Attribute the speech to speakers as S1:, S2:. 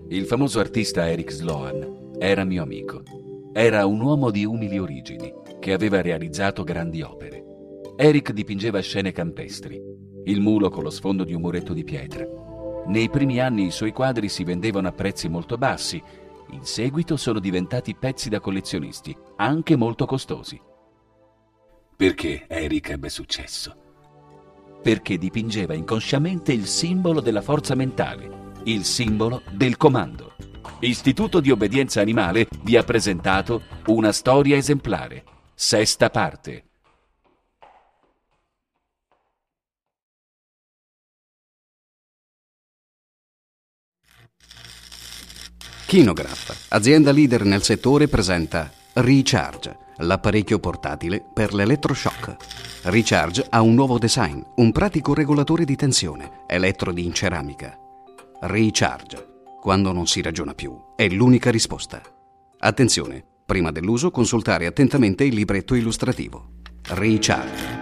S1: Il famoso artista Eric Sloan era mio amico. Era un uomo di umili origini che aveva realizzato grandi opere. Eric dipingeva scene campestri, il mulo con lo sfondo di un muretto di pietra. Nei primi anni i suoi quadri si vendevano a prezzi molto bassi. In seguito sono diventati pezzi da collezionisti, anche molto costosi. Perché Eric ebbe successo? Perché dipingeva inconsciamente il simbolo della forza mentale, il simbolo del comando. Istituto di Obbedienza Animale vi ha presentato una storia esemplare. 6ª parte.
S2: Kinograph, azienda leader nel settore, presenta Recharge, l'apparecchio portatile per l'elettroshock. Recharge ha un nuovo design, un pratico regolatore di tensione, elettrodi in ceramica. Recharge, quando non si ragiona più, è l'unica risposta. Attenzione, prima dell'uso consultare attentamente il libretto illustrativo. Recharge.